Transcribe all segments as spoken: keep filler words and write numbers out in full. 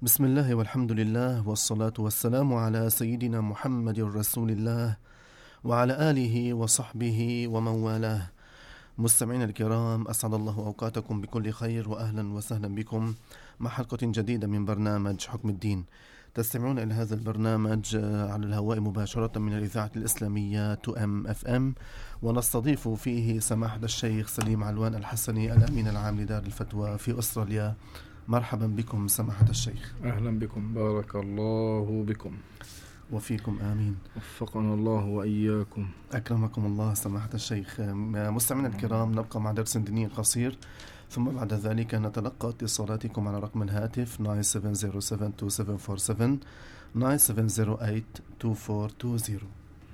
بسم الله والحمد لله والصلاة والسلام على سيدنا محمد رسول الله وعلى آله وصحبه ومن والاه. مستمعينا الكرام، أسعد الله أوقاتكم بكل خير وأهلا وسهلا بكم مع حلقة جديدة من برنامج حكم الدين. تستمعون إلى هذا البرنامج على الهواء مباشرة من الإذاعة الإسلامية تو إم إف إم، ونستضيف فيه سماحة الشيخ سليم علوان الحسني الأمين العام لدار الفتوى في أستراليا. مرحبا بكم سماحة الشيخ. أهلا بكم، بارك الله بكم وفيكم آمين، وفقنا الله وإياكم. أكرمكم الله سماحة الشيخ. مستمعينا الكرام، نبقى مع درس ديني قصير، ثم بعد ذلك نتلقى اتصالاتكم على رقم الهاتف تسعة سبعة صفر سبعة اثنين سبعة أربعة سبعة تسعة سبعة صفر ثمانية اثنين أربعة اثنين صفر.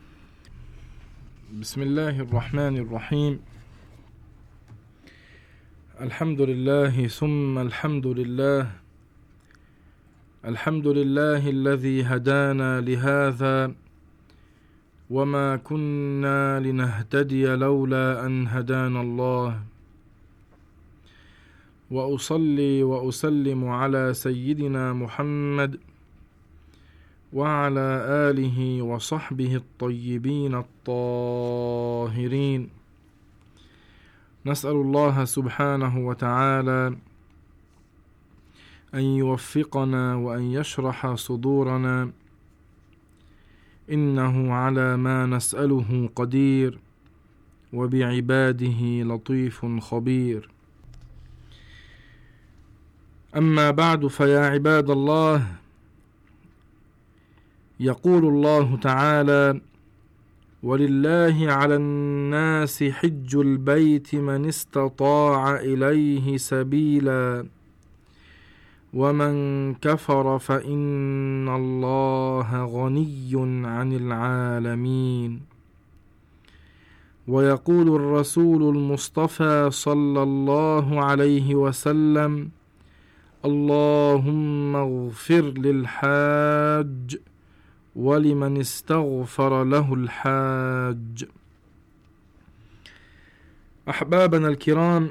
بسم الله الرحمن الرحيم. الحمد لله ثم الحمد لله الحمد لله الذي هدانا لهذا وما كنا لنهتدي لولا أن هدانا الله، وأصلي وأسلم على سيدنا محمد وعلى آله وصحبه الطيبين الطاهرين. نسأل الله سبحانه وتعالى أن يوفقنا وأن يشرح صدورنا، إنه على ما نسأله قدير وبعباده لطيف خبير. أما بعد، فيا عباد الله، يقول الله تعالى: ولله على الناس حج البيت من استطاع إليه سبيلا ومن كفر فإن الله غني عن العالمين. ويقول الرسول المصطفى صلى الله عليه وسلم: اللهم اغفر للحاج ولمن استغفر له الحاج. أحبابنا الكرام،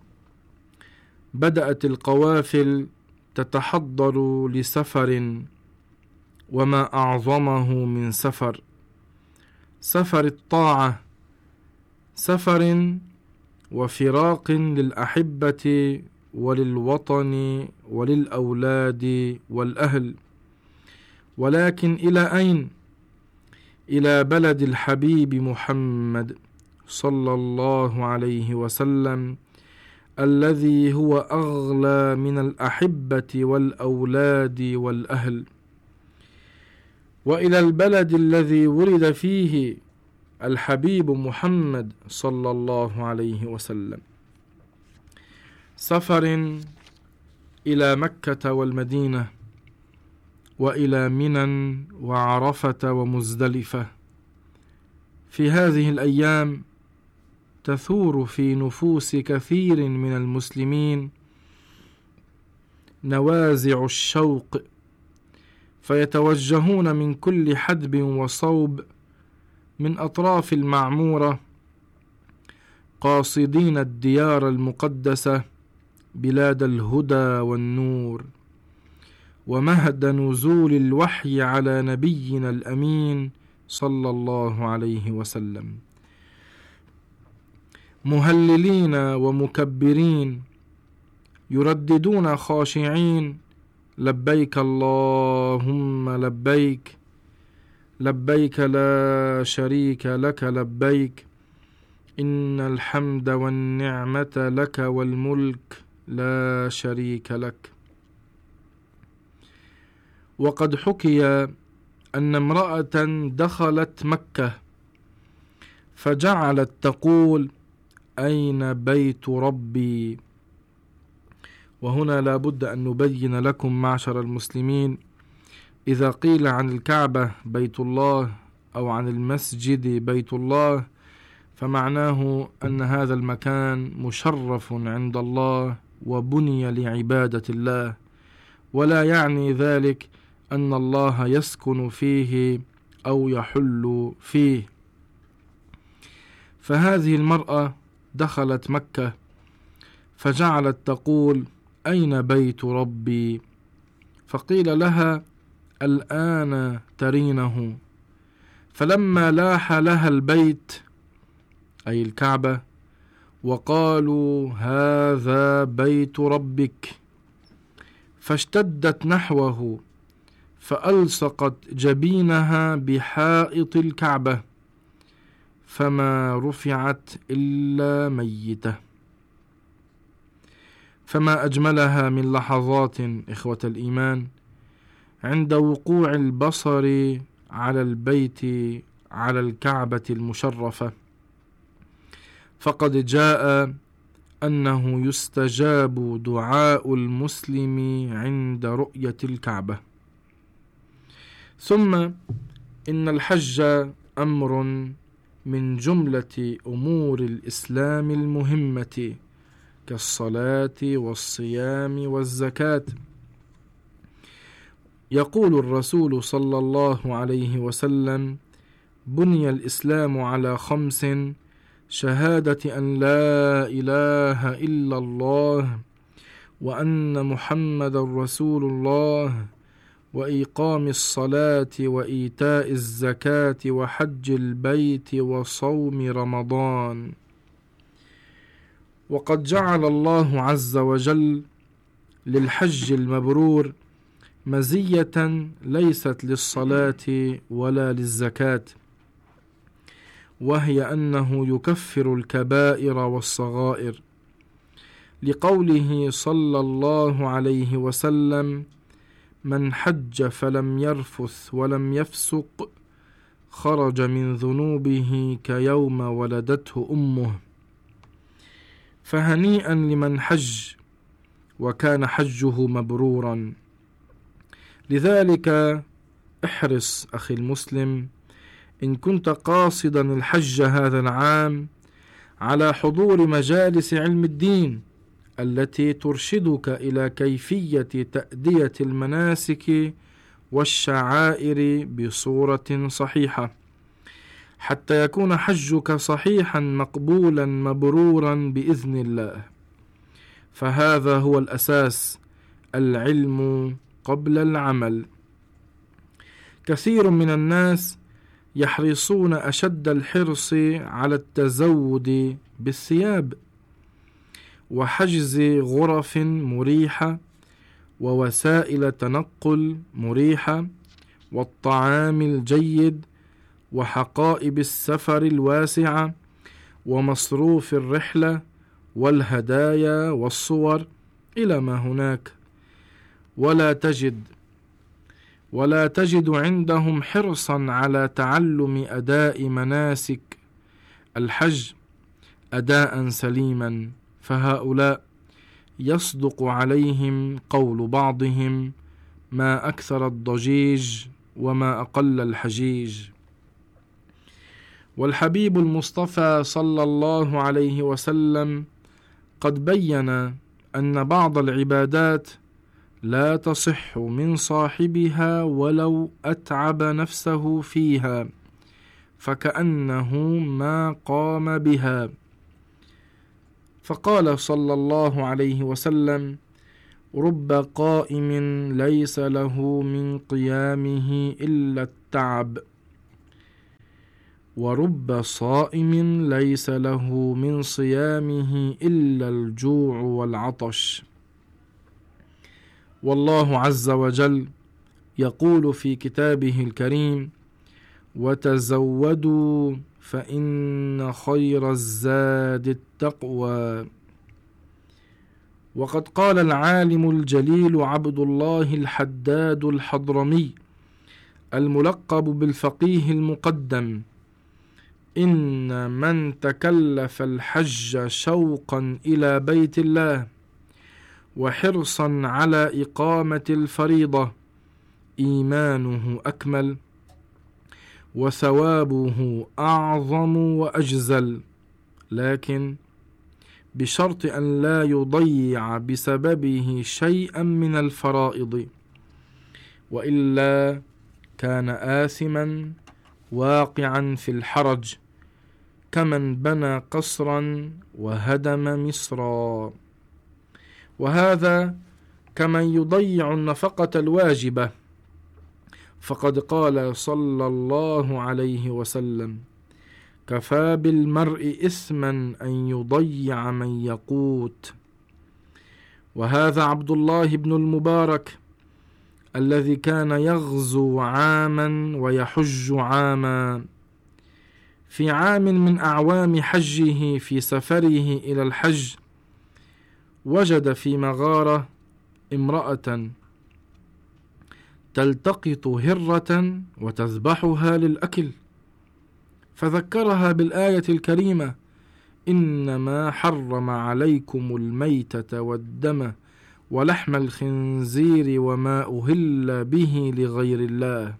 بدأت القوافل تتحضر لسفر، وما أعظمه من سفر، سفر الطاعة، سفر وفراق للأحبة وللوطن وللأولاد والأهل. ولكن إلى أين؟ إلى بلد الحبيب محمد صلى الله عليه وسلم، الذي هو أغلى من الأحبة والأولاد والأهل، وإلى البلد الذي ولد فيه الحبيب محمد صلى الله عليه وسلم. سفر إلى مكة والمدينة، وإلى منى وعرفة ومزدلفة. في هذه الأيام تثور في نفوس كثير من المسلمين نوازع الشوق، فيتوجهون من كل حدب وصوب من أطراف المعمورة قاصدين الديار المقدسة، بلاد الهدى والنور، ومهد نزول الوحي على نبينا الأمين صلى الله عليه وسلم، مهللين ومكبرين، يرددون خاشعين: لبيك اللهم لبيك، لبيك لا شريك لك لبيك، إن الحمد والنعمة لك والملك لا شريك لك. وقد حكي أن امرأة دخلت مكة فجعلت تقول: أين بيت ربي؟ وهنا لا بد أن نبين لكم معشر المسلمين، إذا قيل عن الكعبة بيت الله أو عن المسجد بيت الله، فمعناه أن هذا المكان مشرف عند الله وبني لعبادة الله، ولا يعني ذلك أن الله يسكن فيه أو يحل فيه. فهذه المرأة دخلت مكة فجعلت تقول: أين بيت ربي؟ فقيل لها: الآن ترينه. فلما لاح لها البيت أي الكعبة وقالوا: هذا بيت ربك، فاشتدت نحوه فألصقت جبينها بحائط الكعبة، فما رفعت إلا ميتة. فما أجملها من لحظات إخوة الإيمان عند وقوع البصر على البيت، على الكعبة المشرفة. فقد جاء أنه يستجاب دعاء المسلم عند رؤية الكعبة. ثم إن الحج أمر من جملة أمور الإسلام المهمة كالصلاة والصيام والزكاة. يقول الرسول صلى الله عليه وسلم: بني الإسلام على خمس: شهادة أن لا إله إلا الله وأن محمد رسول الله، وإقام الصلاة وإيتاء الزكاة وحج البيت وصوم رمضان. وقد جعل الله عز وجل للحج المبرور مزية ليست للصلاة ولا للزكاة، وهي أنه يكفر الكبائر والصغائر، لقوله صلى الله عليه وسلم: من حج فلم يرفث ولم يفسق خرج من ذنوبه كيوم ولدته أمه. فهنيئا لمن حج وكان حجه مبرورا. لذلك احرص أخي المسلم إن كنت قاصدا الحج هذا العام على حضور مجالس علم الدين التي ترشدك إلى كيفية تأدية المناسك والشعائر بصورة صحيحة، حتى يكون حجك صحيحا مقبولا مبرورا بإذن الله. فهذا هو الأساس، العلم قبل العمل. كثير من الناس يحرصون أشد الحرص على التزود بالثياب وحجز غرف مريحة ووسائل تنقل مريحة والطعام الجيد وحقائب السفر الواسعة ومصروف الرحلة والهدايا والصور إلى ما هناك، ولا تجد ولا تجد عندهم حرصا على تعلم أداء مناسك الحج أداء سليما. فهؤلاء يصدق عليهم قول بعضهم: ما أكثر الضجيج وما أقل الحجيج. والحبيب المصطفى صلى الله عليه وسلم قد بين أن بعض العبادات لا تصح من صاحبها ولو أتعب نفسه فيها، فكأنه ما قام بها. فقال صلى الله عليه وسلم: رب قائم ليس له من قيامه إلا التعب، ورب صائم ليس له من صيامه إلا الجوع والعطش. والله عز وجل يقول في كتابه الكريم: وتزودوا فإن خير الزاد التقوى. وقد قال العالم الجليل عبد الله الحداد الحضرمي الملقب بالفقيه المقدم: إن من تكلف الحج شوقا إلى بيت الله وحرصا على إقامة الفريضة إيمانه أكمل وثوابه أعظم وأجزل، لكن بشرط أن لا يضيع بسببه شيئا من الفرائض، وإلا كان آثما واقعا في الحرج كمن بنى قصرا وهدم مصرا. وهذا كمن يضيع النفقة الواجبة، فقد قال صلى الله عليه وسلم: كفى بالمرء إثما أن يضيع من يقوت. وهذا عبد الله بن المبارك الذي كان يغزو عاما ويحج عاما. في عام من أعوام حجه في سفره إلى الحج وجد في مغارة امرأة تلتقط هرة وتذبحها للأكل، فذكرها بالآية الكريمة: إنما حرم عليكم الميتة والدم ولحم الخنزير وما أهل به لغير الله.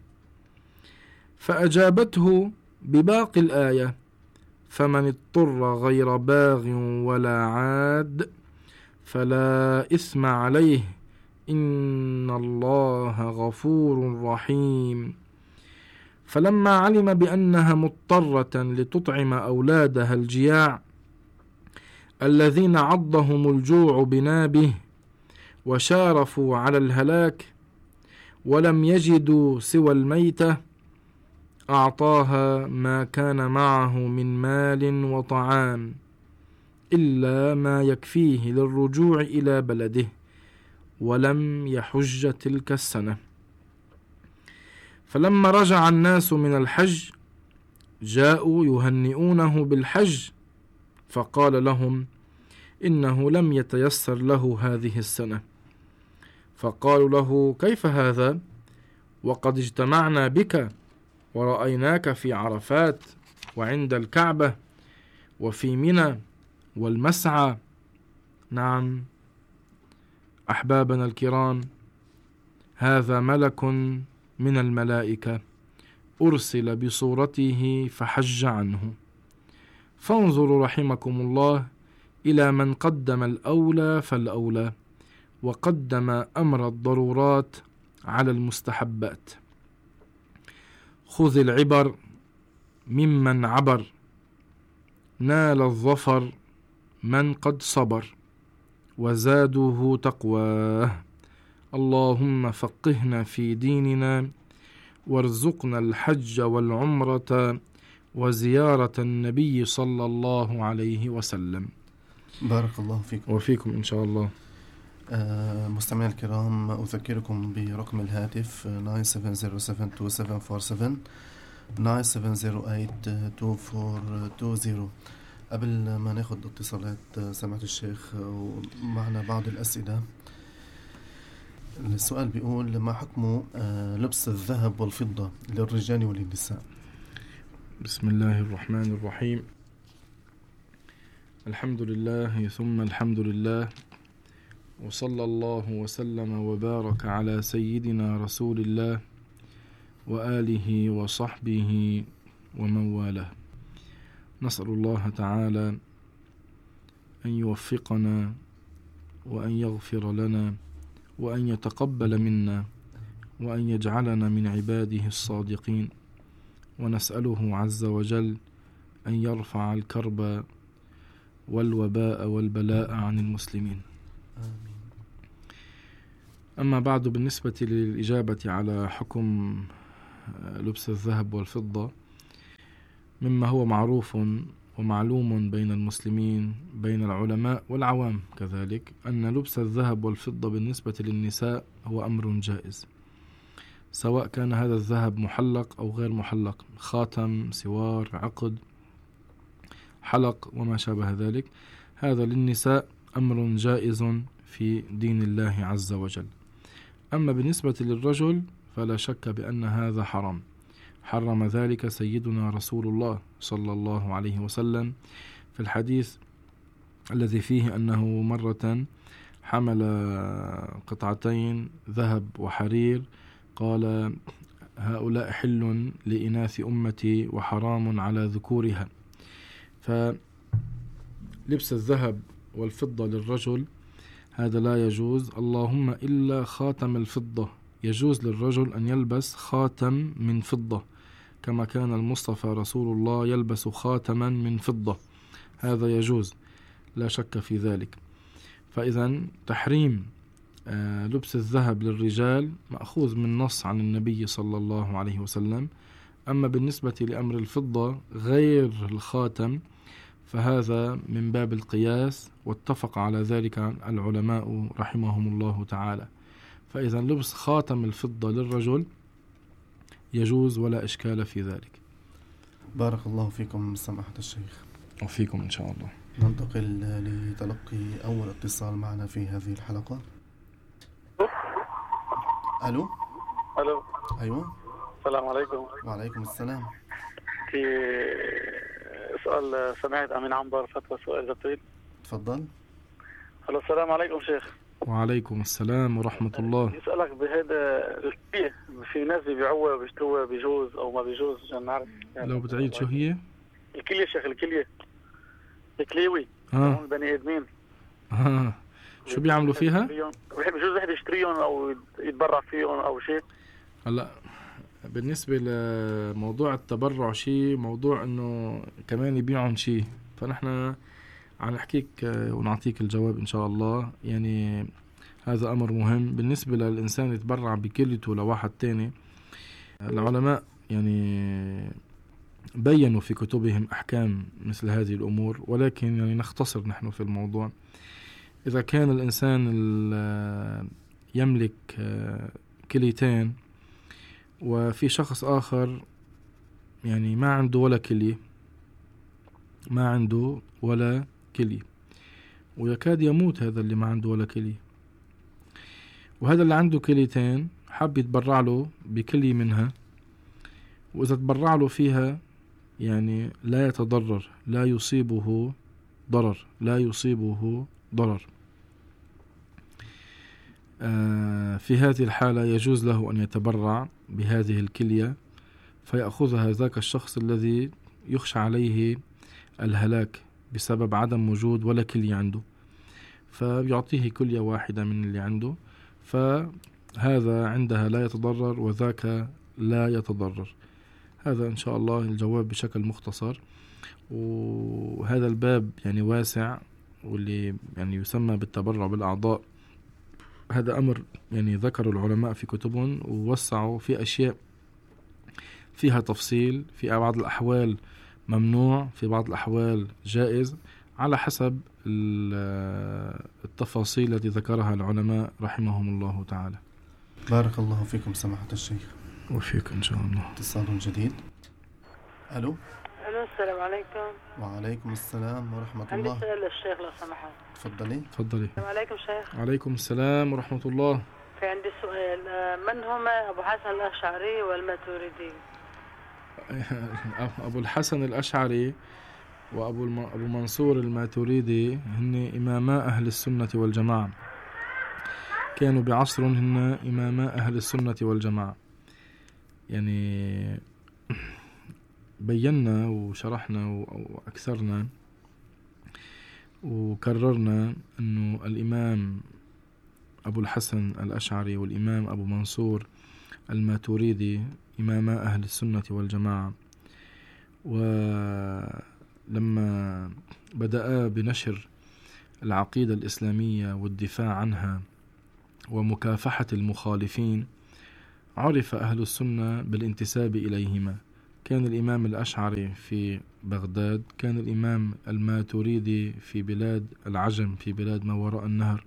فأجابته بباقي الآية: فمن اضطر غير باغ ولا عاد فلا إثم عليه إن الله غفور رحيم. فلما علم بأنها مضطرة لتطعم أولادها الجياع الذين عضهم الجوع بنابه وشارفوا على الهلاك ولم يجدوا سوى الميتة، أعطاها ما كان معه من مال وطعام إلا ما يكفيه للرجوع إلى بلده، ولم يحج تلك السنة. فلما رجع الناس من الحج جاءوا يهنئونه بالحج، فقال لهم: إنه لم يتيسر له هذه السنة. فقالوا له: كيف هذا وقد اجتمعنا بك ورأيناك في عرفات وعند الكعبة وفي منى والمسعى؟ نعم أحبابنا الكرام، هذا ملك من الملائكة أرسل بصورته فحج عنه. فانظروا رحمكم الله إلى من قدم الأولى فالأولى، وقدم أمر الضرورات على المستحبات. خذ العبر ممن عبر، نال الظفر من قد صبر، وزاده تقواه. اللهم فقهنا في ديننا، وارزقنا الحج والعمرة وزيارة النبي صلى الله عليه وسلم. بارك الله فيكم وفيكم إن شاء الله. آه مستمعينا الكرام، أذكركم برقم الهاتف تسعة سبعة صفر سبعة اتنين سبعة أربعة سبعة تسعة سبعة صفر ثمانية اتنين أربعة اتنين صفر. قبل ما ناخد اتصالات سمعت الشيخ ومعنا بعض الأسئلة. السؤال بيقول: ما حكم لبس الذهب والفضة للرجال وللنساء؟ بسم الله الرحمن الرحيم. الحمد لله ثم الحمد لله، وصلى الله وسلم وبارك على سيدنا رسول الله وآله وصحبه ومن والاه. نسأل الله تعالى أن يوفقنا وأن يغفر لنا وأن يتقبل منا وأن يجعلنا من عباده الصادقين، ونسأله عز وجل أن يرفع الكرب والوباء والبلاء عن المسلمين. آمين. أما بعد، بالنسبة للإجابة على حكم لبس الذهب والفضة، مما هو معروف ومعلوم بين المسلمين بين العلماء والعوام كذلك، أن لبس الذهب والفضة بالنسبة للنساء هو أمر جائز، سواء كان هذا الذهب محلق أو غير محلق، خاتم، سوار، عقد، حلق وما شابه ذلك، هذا للنساء أمر جائز في دين الله عز وجل. أما بالنسبة للرجل فلا شك بأن هذا حرام، حرم ذلك سيدنا رسول الله صلى الله عليه وسلم في الحديث الذي فيه أنه مرة حمل قطعتين ذهب وحرير، قال: هؤلاء حل لإناث أمتي وحرام على ذكورها. فلبس الذهب والفضة للرجل هذا لا يجوز، اللهم إلا خاتم الفضة. يجوز للرجل أن يلبس خاتم من فضة، كما كان المصطفى رسول الله يلبس خاتما من فضة، هذا يجوز لا شك في ذلك. فإذا تحريم آه لبس الذهب للرجال مأخوذ من نص عن النبي صلى الله عليه وسلم. أما بالنسبة لأمر الفضة غير الخاتم فهذا من باب القياس، واتفق على ذلك العلماء رحمهم الله تعالى. فإذا لبس خاتم الفضة للرجل يجوز ولا إشكال في ذلك. بارك الله فيكم سماحة الشيخ. وفيكم إن شاء الله. ننتقل لتلقي أول اتصال معنا في هذه الحلقة. ألو. ألو. أيوة. السلام عليكم. وعليكم السلام. في سؤال سمعت أمين عنبر فتوى سؤال جبريل. تفضل. ألو السلام عليكم شيخ. وعليكم السلام ورحمة الله. يسألك بهذا الكلية، في ناس بيبيعوها وبيشتروها بيجوز أو ما بيجوز عشان نعرف يعني. لو بتعيد شو هي؟ الكلية شيخ، الكلية الكليوي اه البني آدمين. اه شو بيعملوا فيها؟ بيجوز واحد يشتريهم أو يتبرع فيهم أو شيء. هلا بالنسبة لموضوع التبرع شيء، موضوع انه كمان يبيعون شيء، فنحن عم نحكيك ونعطيك الجواب ان شاء الله. يعني هذا امر مهم بالنسبة للانسان يتبرع بكليته لواحد تاني. العلماء يعني بينوا في كتبهم احكام مثل هذه الامور، ولكن يعني نختصر نحن في الموضوع. اذا كان الانسان يملك كليتين وفي شخص آخر يعني ما عنده ولا كلية، ما عنده ولا كلية ويكاد يموت هذا اللي ما عنده ولا كلية، وهذا اللي عنده كليتين حب يتبرع له بكلية منها، وإذا تبرع له فيها يعني لا يتضرر، لا يصيبه ضرر، لا يصيبه ضرر. آه في هذه الحالة يجوز له أن يتبرع بهذه الكلية فيأخذها ذاك الشخص الذي يخشى عليه الهلاك بسبب عدم وجود ولا كلية عنده، فيعطيه كلية واحدة من اللي عنده، فهذا عندها لا يتضرر وذاك لا يتضرر. هذا إن شاء الله الجواب بشكل مختصر. وهذا الباب يعني واسع، واللي يعني يسمى بالتبرع بالأعضاء هذا أمر يعني ذكر العلماء في كتبهم ووسعوا في أشياء فيها تفصيل، في بعض الأحوال ممنوع، في بعض الأحوال جائز، على حسب التفاصيل التي ذكرها العلماء رحمهم الله تعالى. بارك الله فيكم سماحة الشيخ. وفيك إن شاء الله. اتصال جديد. ألو. ألو السلام عليكم. وعليكم السلام ورحمة الله. عندي سؤال للشيخ لو سمحت. تفضلي. تفضلي. السلام عليكم شيخ. وعليكم السلام ورحمة الله. في عندي سؤال، من هما أبو حسن الأشعري والماتريدي؟ أبو الحسن الأشعري وأبو الم... أبو منصور الماتريدي هن إماما أهل السنة والجماعة، كانوا بعصرهم هن إماما أهل السنة والجماعة. يعني بينا وشرحنا وأكثرنا وكررنا أنه الإمام أبو الحسن الأشعري والإمام أبو منصور الماتريدي إماما أهل السنة والجماعة، ولما بدأ بنشر العقيدة الإسلامية والدفاع عنها ومكافحة المخالفين عرف أهل السنة بالانتساب إليهما. كان الإمام الأشعري في بغداد، كان الإمام الماتريدي في بلاد العجم، في بلاد ما وراء النهر،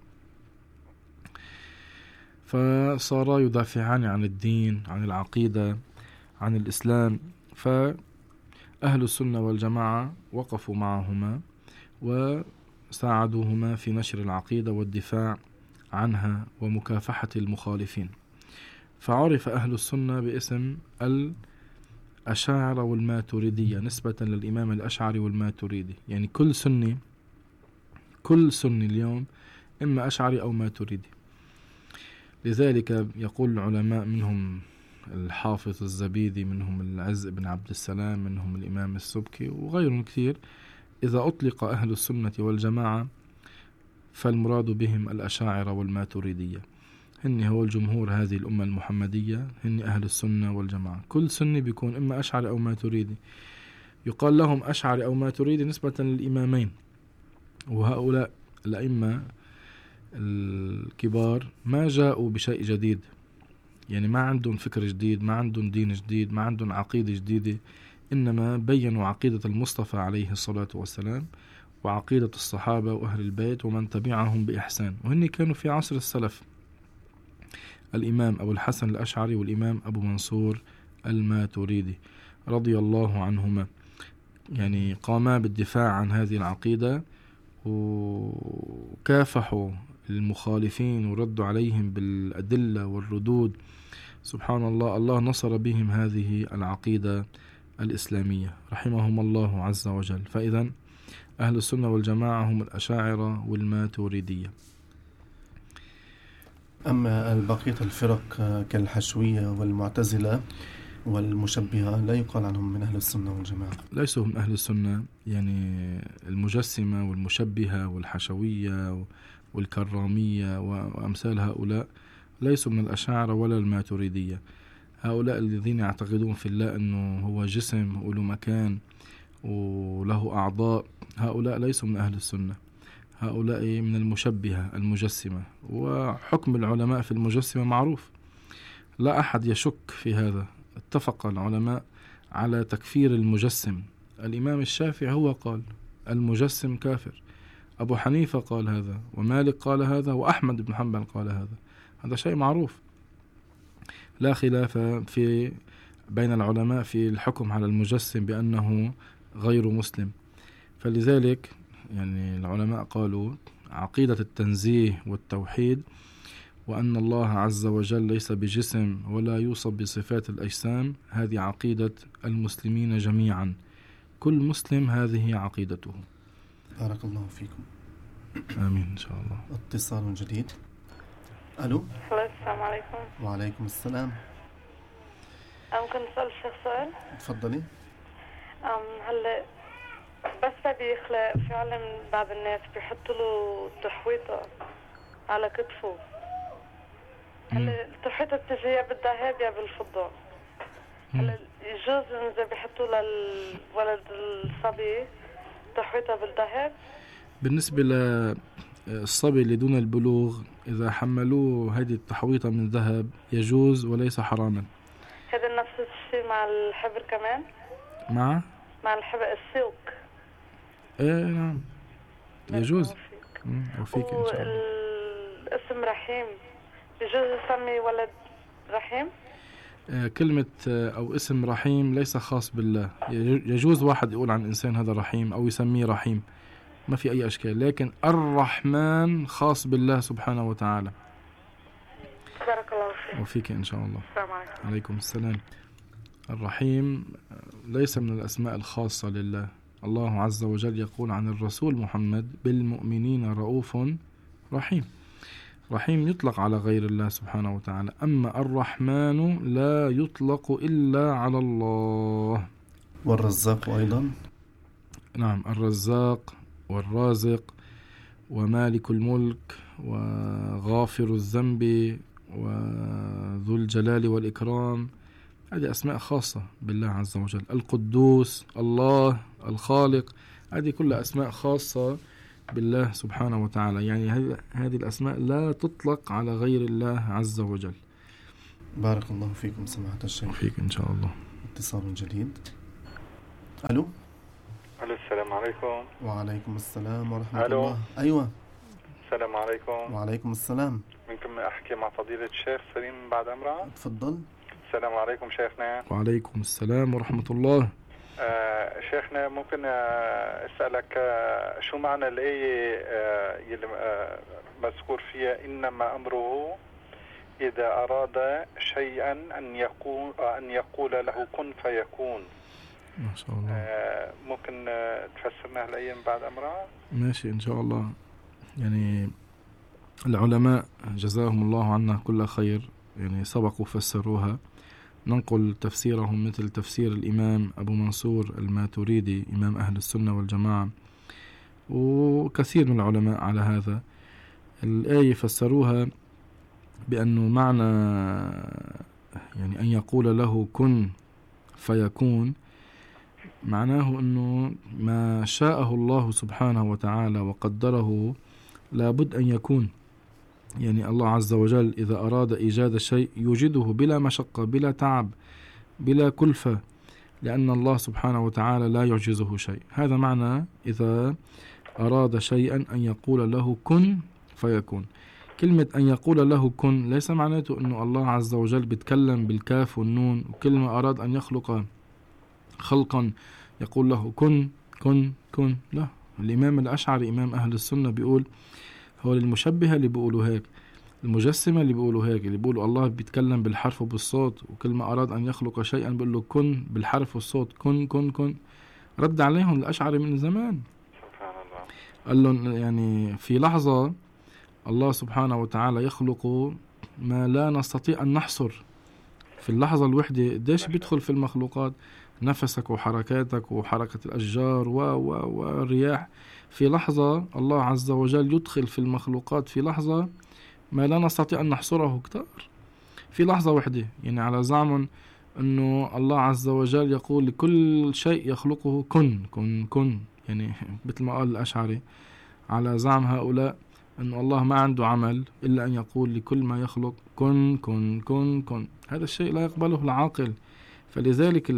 فصارا يدافعان عن الدين، عن العقيدة، عن الإسلام. فأهل السنة والجماعة وقفوا معهما وساعدوهما في نشر العقيدة والدفاع عنها ومكافحة المخالفين. فعرف أهل السنة باسم الأشاعرة والماتريدية نسبة للإمام الأشعري والماتريدي. يعني كل سني كل سني اليوم إما أشعري أو ماتريدي. لذلك يقول العلماء، منهم الحافظ الزبيدي، منهم العز بن عبد السلام، منهم الإمام السبكي وغيرهم كثير، إذا أطلق أهل السنة والجماعة فالمراد بهم الأشاعرة والماتريدية. هن هو الجمهور هذه الأمة المحمدية، هن أهل السنة والجماعة. كل سني بيكون إما أشعري أو ماتريدي، يقال لهم أشعري أو ماتريدي نسبة للإمامين. وهؤلاء الأئمة الكبار ما جاءوا بشيء جديد، يعني ما عندهم فكر جديد، ما عندهم دين جديد، ما عندهم عقيدة جديدة، إنما بيّنوا عقيدة المصطفى عليه الصلاة والسلام وعقيدة الصحابة وأهل البيت ومن تبعهم بإحسان. وهن كانوا في عصر السلف، الإمام أبو الحسن الأشعري والإمام أبو منصور الماتريدي رضي الله عنهما، يعني قاما بالدفاع عن هذه العقيدة وكافحوا المخالفين وردوا عليهم بالأدلة والردود. سبحان الله، الله نصر بهم هذه العقيدة الإسلامية رحمهم الله عز وجل. فإذا أهل السنة والجماعة هم الأشاعرة والماتريدية. أما بقية الفرق كالحشوية والمعتزلة والمشبهة لا يقال عنهم من أهل السنة والجماعة، ليسوا من أهل السنة. يعني المجسمة والمشبهة والحشوية والكرامية وأمثال هؤلاء ليسوا من الأشاعرة ولا الماتريدية. هؤلاء الذين يعتقدون في الله أنه هو جسم وله مكان وله أعضاء، هؤلاء ليسوا من أهل السنة، هؤلاء من المشبهة المجسمة. وحكم العلماء في المجسمة معروف، لا أحد يشك في هذا. اتفق العلماء على تكفير المجسم. الإمام الشافعي هو قال المجسم كافر، أبو حنيفة قال هذا، ومالك قال هذا، وأحمد بن حنبل قال هذا. هذا شيء معروف، لا خلاف في بين العلماء في الحكم على المجسم بأنه غير مسلم. فلذلك يعني العلماء قالوا عقيدة التنزيه والتوحيد، وأن الله عز وجل ليس بجسم ولا يوصف بصفات الأجسام، هذه عقيدة المسلمين جميعا، كل مسلم هذه عقيدته. بارك الله فيكم. آمين إن شاء الله. اتصال جديد. ألو. السلام عليكم. وعليكم السلام. ممكن نسأل الشيخ سؤال؟ تفضلي. هلا بس بدي يخلق في علم بعض الناس بيحطوا له تحويطة على كتفه. هلا التحويطة بتجي يا بالذهب يا بالفضة. هلا يجوز إذا بيحطوا للولد الصبي تحويطة بالذهب؟ بالنسبة للصبي اللي دون البلوغ إذا حملوه هذه التحويطة من ذهب يجوز وليس حراما. هذا نفس الشيء مع الحبر كمان؟ مع مع الحبر السلك. ايه نعم يجوز. وفيك ان شاء الله. الاسم رحيم يجوز يسمي ولد رحيم؟ آه كلمة آه او اسم رحيم ليس خاص بالله. يجوز واحد يقول عن انسان هذا رحيم او يسميه رحيم، ما في اي اشكال، لكن الرحمن خاص بالله سبحانه وتعالى. بارك الله فيك. وفيك ان شاء الله. السلام عليكم. عليكم السلام. الرحيم ليس من الاسماء الخاصة لله. الله عز وجل يقول عن الرسول محمد بالمؤمنين رؤوف رحيم. رحيم يطلق على غير الله سبحانه وتعالى، أما الرحمن لا يطلق إلا على الله. والرزاق أيضا. نعم، الرزاق والرازق ومالك الملك وغافر الذنب وذو الجلال والإكرام، هذه أسماء خاصة بالله عز وجل. القدوس، الله، الخالق، هذه كلها أسماء خاصة بالله سبحانه وتعالى، يعني هذه الأسماء لا تطلق على غير الله عز وجل. بارك الله فيكم سماحة الشيخ. وفيك إن شاء الله. اتصال جديد. ألو. ألو السلام عليكم. وعليكم السلام ورحمة ألو. الله. أيوة. السلام عليكم. وعليكم السلام. ممكن أحكي مع فضيلة الشيخ سليم بعد أمرأة؟ تفضل. السلام عليكم شيخنا. وعليكم السلام ورحمة الله. آه شيخنا ممكن آه أسألك آه شو معنى الآية آه يلي آه مذكور فيها إنما أمره إذا أراد شيئا أن يقول آه أن يقول له كن فيكون. ما شاء الله. آه ممكن آه تفسرنا هالآية بعد أمرها؟ ماشي إن شاء الله. يعني العلماء جزاهم الله عنا كل خير يعني سبقوا فسروها، ننقل تفسيرهم مثل تفسير الإمام أبو منصور الماتريدي إمام أهل السنة والجماعة، وكثير من العلماء على هذا. الآية فسروها بأنه معنى يعني أن يقول له كن فيكون، معناه أنه ما شاءه الله سبحانه وتعالى وقدره لابد أن يكون. يعني الله عز وجل إذا أراد إيجاد الشيء يوجده بلا مشقة بلا تعب بلا كلفة، لأن الله سبحانه وتعالى لا يعجزه شيء. هذا معنى إذا أراد شيئا أن يقول له كن فيكون. كلمة أن يقول له كن ليس معناته أنه الله عز وجل بيتكلم بالكاف والنون، وكل ما أراد أن يخلق خلقا يقول له كن كن كن. لا، الإمام الأشعري إمام أهل السنة بيقول، هو المشبهة اللي بيقولوا هيك، المجسمة اللي بيقولوا هيك، اللي بيقولوا الله بيتكلم بالحرف وبالصوت، وكل ما أراد أن يخلق شيئا بيقول له كن بالحرف والصوت، كن كن كن. رد عليهم الأشعري من زمان، قال لهم يعني في لحظة الله سبحانه وتعالى يخلق ما لا نستطيع أن نحصر. في اللحظة الوحدة قديش بيدخل في المخلوقات، نفسك وحركاتك وحركة الأشجار و و والرياح. في لحظة الله عز وجل يدخل في المخلوقات في لحظة ما لا نستطيع أن نحصره كتار، في لحظة وحدة. يعني على زعم أنه الله عز وجل يقول لكل شيء يخلقه كن كن كن، يعني مثل ما قال الأشعري على زعم هؤلاء أن الله ما عنده عمل إلا أن يقول لكل ما يخلق كن كن كن كن. هذا الشيء لا يقبله العاقل. فلذلك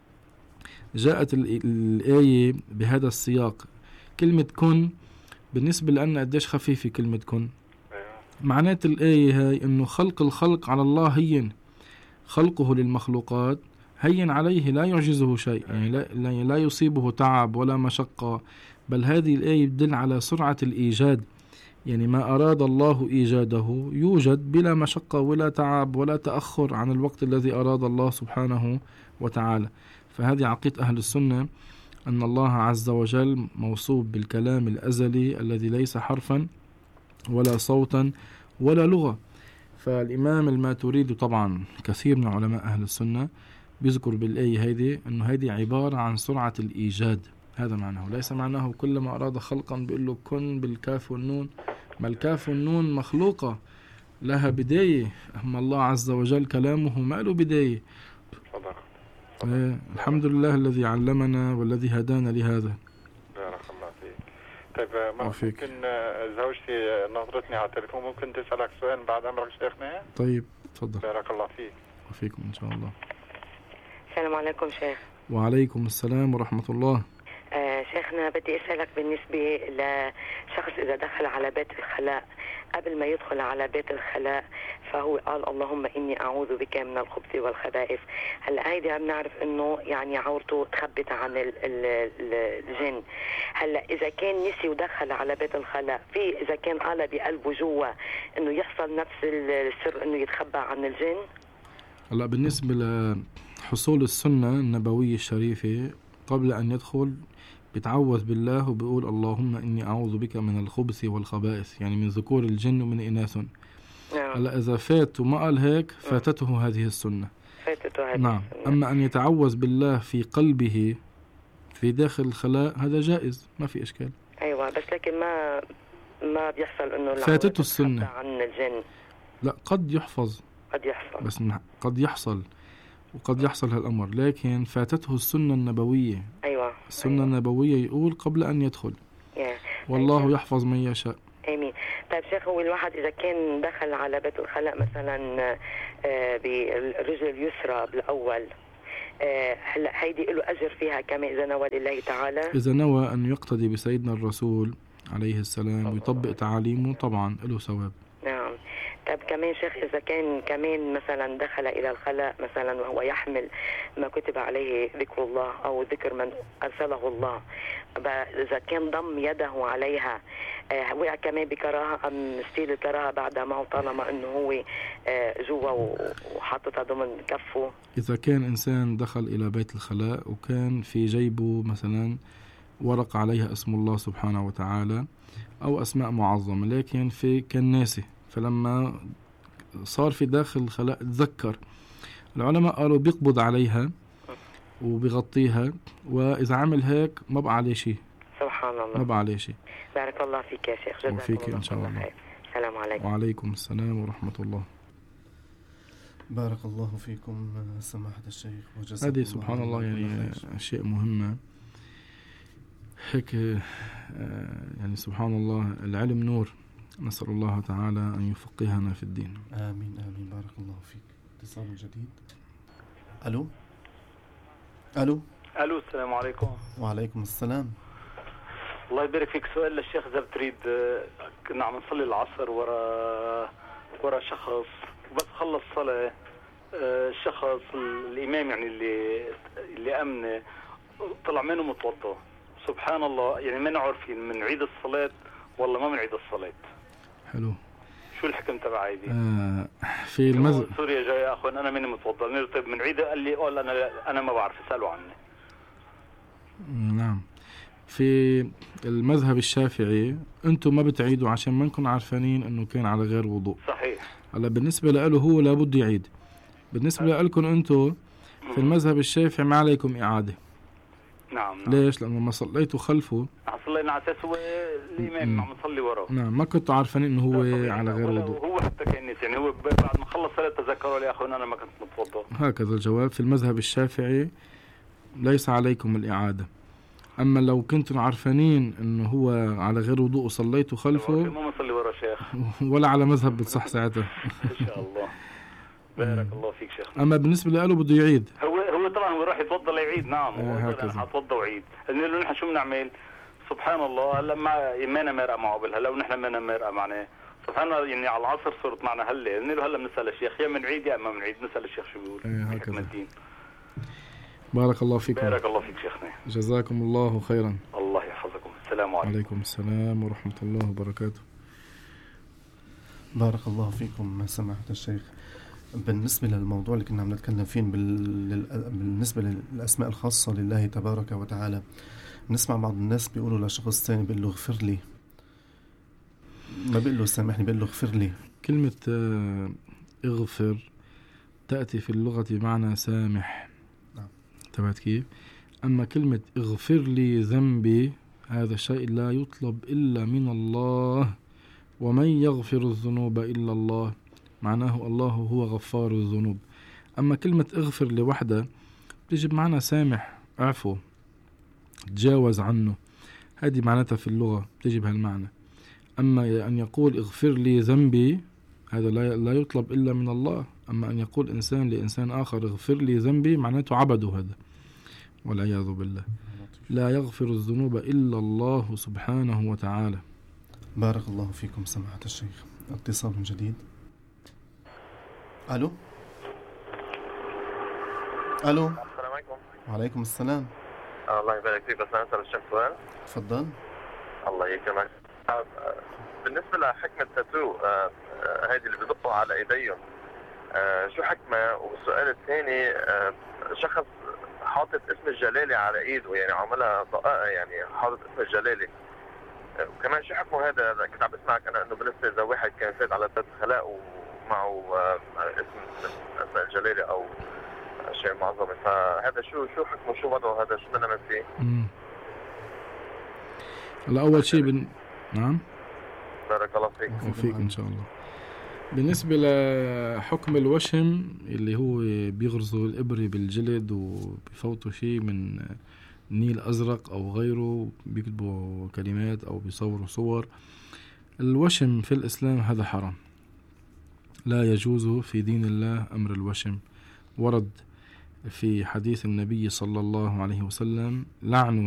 جاءت الآية بهذا السياق. كلمة كن بالنسبة لأن قديش خفيفة كلمة كن، معنات الآية هاي أنه خلق الخلق على الله هين، خلقه للمخلوقات هين عليه، لا يعجزه شيء، يعني لا, لا يصيبه تعب ولا مشقة. بل هذه الآية تدل على سرعة الإيجاد، يعني ما أراد الله إيجاده يوجد بلا مشقة ولا تعب ولا تأخر عن الوقت الذي أراد الله سبحانه وتعالى. فهذه عقيدة أهل السنة، أن الله عز وجل موصوف بالكلام الأزلي الذي ليس حرفا ولا صوتا ولا لغة. فالإمام الماتريدي طبعا كثير من علماء أهل السنة بيذكر بالآية هذه أنه هذه عبارة عن سرعة الإيجاد. هذا معناه، ليس معناه كلما أراد خلقا بيقول له كن بالكاف والنون. ما الكاف والنون مخلوقة لها بداية، أما الله عز وجل كلامه ما له بداية. إيه، الحمد لله الذي علمنا والذي هدانا لهذا. بارك الله فيك. طيب ممكن زوجتي نظرتني على التليفون، ممكن تسألك سؤال بعد أمرك شيخنا؟ طيب تفضل. بارك الله فيك. وفيكم إن شاء الله. السلام عليكم شيخ. وعليكم السلام ورحمة الله. آه شيخنا بدي أسألك بالنسبة لشخص إذا دخل على بيت الخلاء، قبل ما يدخل على بيت الخلاء فهو قال اللهم إني أعوذ بك من الخبث والخبائث. هلا هيدي عم نعرف إنه يعني عورته تخبت عن ال ال الجن. هلا إذا كان نسي ودخل على بيت الخلاء، في إذا كان قال بقلبه جوا إنه يحصل نفس السر إنه يتخبى عن الجن. هلا بالنسبة لحصول السنة النبوية الشريفة، قبل أن يدخل بيتعوذ بالله وبيقول اللهم إني أعوذ بك من الخبث والخبائث، يعني من ذكور الجن ومن إناثهم. هلا إذا فات وما قال هيك فاتته هذه السنة. فاتته هذه نعم. السنة. أما أن يتعوذ بالله في قلبه في داخل الخلاء هذا جائز، ما في إشكال. أيوة، بس لكن ما ما بيحصل إنه فاتته السنة عن الجن. لا، قد يحفظ، قد يحصل، بس قد يحصل وقد يحصل هالأمر، لكن فاتته السنة النبوية. أيوة. السنة أيوة. النبوية يقول قبل أن يدخل. yeah. والله أيوة. يحفظ من يشاء. آمين. طيب شيخ، هو الواحد إذا كان دخل على بيت الخلاء مثلا بالرجل اليسرى بالأول، هلا هيدي له أجر فيها كما إذا نوى لله تعالى؟ إذا نوى أن يقتدي بسيدنا الرسول عليه السلام ويطبق تعاليمه طبعا له ثواب. نعم. طب كمان شيخ، إذا كان كمان مثلا دخل إلى الخلاء مثلا وهو يحمل ما كتب عليه ذكر الله أو ذكر من أرسله الله، إذا كان ضم يده عليها آه وقع كمان بكراهة أم ستيل الكراهة بعد ما طالما أنه هو آه جوا وحاططها ضمن كفه؟ إذا كان إنسان دخل إلى بيت الخلاء وكان في جيبه مثلا ورق عليها اسم الله سبحانه وتعالى أو أسماء معظمة، لكن في كان ناسي، فلما صار في داخل الخلاء تذكر، العلماء قالوا بيقبض عليها وبيغطيها، وإذا عمل هيك ما بقى عليه شيء. سبحان الله. ما بقى عليه شيء. بارك الله فيك يا شيخ. جزاك وفيك الله إن شاء الله. خير. السلام عليكم. وعليكم السلام ورحمة الله. بارك الله فيكم سماحة الشيخ. هذه سبحان الله يعني أشياء مهمة هيك، يعني سبحان الله العلم نور، نسأل الله تعالى أن يفقهنا في الدين. آمين آمين. بارك الله فيك. اتصال جديد. ألو ألو الو السلام عليكم. وعليكم السلام. الله يبارك فيك. سؤال للشيخ اذا بتريد. كنا عم نصلي العصر ورا ورا شخص بس خلص صلاة الشخص الامام يعني اللي اللي امنه طلع منه متوضا. سبحان الله يعني ما نعرفين من عيد الصلاة والله ما من عيد الصلاة. حلو. شو الحكم تبع هيدي؟ آه في المذهب سوريا جاي يا اخوان انا ماني متوضا. طيب من عيد قال لي قال انا انا ما بعرف اسالوا عني. نعم. في المذهب الشافعي انتم ما بتعيدوا عشان ما نكون عارفانين انه كان على غير وضوء. صحيح. هلا بالنسبه له هو لابد يعيد. بالنسبه لكم انتم في المذهب الشافعي ما عليكم اعاده. نعم, نعم. ليش؟ لانه ما صليتوا خلفه. صلينا على اساس هو الامام عم نصلي وراه. نعم ما كنتوا عارفين انه هو على غير وضوء. هو حتى كان يعني هو بعد ما خلص صلاه تذكروا لي يا اخوان انا ما كنت متوضا. هكذا الجواب. في المذهب الشافعي ليس عليكم الاعاده. اما لو كنتم عارفانين انه هو على غير وضوء وصليتوا خلفه ما بنصلي ورا شيخ ولا على مذهب بتصح ساعتها. ان شاء الله. بارك الله فيك شيخ. اما بالنسبه له بده يعيد. هو هو طبعا هو راح يتوضا ليعيد. نعم هو هكذا حتوضا وعيد. قلنا له نحن شو بنعمل؟ سبحان الله هلا ما ما مرقه معه قبل هلا ونحن ما مرقه معنا. سبحان الله يعني على العصر صرت معنا هلا. قلنا له هلا بنسال الشيخ يا من عيد يا اما من عيد. نسال الشيخ شو بيقول. هكذا. بارك الله فيكم. بارك الله فيك شيخنا. جزاكم الله خيرا. الله يحفظكم. السلام عليكم. وعليكم السلام ورحمة الله وبركاته. بارك الله فيكم سماحة الشيخ. بالنسبة للموضوع اللي كنا عم نتكلم فيه بال... بالنسبة للأسماء الخاصة لله تبارك وتعالى، نسمع بعض الناس بيقولوا لشخص ثاني بيقول له اغفر لي، ما بيقول له سامحني بيقول له اغفر لي. كلمة اغفر تأتي في اللغة بمعنى سامح. نعم. تبعت كيف؟ أما كلمة اغفر لي ذنبي هذا الشيء لا يطلب إلا من الله، ومن يغفر الذنوب إلا الله، معناه الله هو غفار الذنوب. أما كلمة اغفر لوحدة تجي بمعنى سامح، اعفو، تجاوز عنه، هذه معناتها في اللغة تجي بهالمعنى. أما أن يقول اغفر لي ذنبي هذا لا يطلب إلا من الله. أما أن يقول إنسان لإنسان آخر اغفر لي ذنبي معناته عبده هذا، والعياذ بالله. لا يغفر الذنوب إلا الله سبحانه وتعالى. بارك الله فيكم سماحة الشيخ. اتصال جديد. ألو ألو. السلام عليكم. وعليكم السلام. الله يبارك فيك. بس أنا أسأل الشيخ سؤال. تفضل. الله يكرمك. بالنسبة لحكمة التاتو هذه اللي بيضبطوا على ايديهم شو حكمة؟ والسؤال الثاني شخص حاطط اسم الجلالي على ايده يعني عملها دقائق يعني حاطط اسم الجلالي وكمان شو حكمه هذا؟ كنت عم بسمعك انا انه بالنسبة اذا واحد كان فات على بيت خلاء ومعه اسم اسم الجلالي او شيء معظم فهذا شو شو حكمه؟ شو وضعه هذا؟ شو بدنا نعمل فيه؟ هلا اول شيء بن... نعم بارك الله فيك. وفيك ان شاء الله. بالنسبة لحكم الوشم اللي هو بيغرزوا الإبرة بالجلد وبيفوتوا شيء من نيل أزرق أو غيره، بيكتبوا كلمات أو بيصوروا صور، الوشم في الإسلام هذا حرام، لا يجوز في دين الله أمر الوشم. ورد في حديث النبي صلى الله عليه وسلم لعن